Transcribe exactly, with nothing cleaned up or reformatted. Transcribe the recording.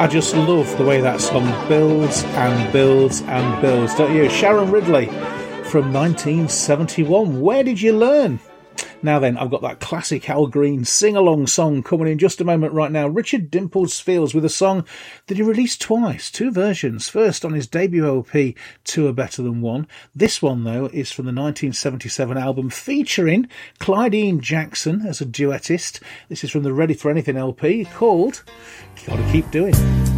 I just love the way that song builds and builds and builds, don't you? Sharon Ridley from nineteen seventy-one. Where did you learn? Now then, I've got that classic Al Green sing-along song coming in just a moment right now. Richard Dimples Fields with a song that he released twice, two versions. First on his debut L P, Two Are Better Than One. This one, though, is from the nineteen seventy-seven album featuring Clydeen Jackson as a duettist. This is from the Ready for Anything L P called Gotta Keep Doing.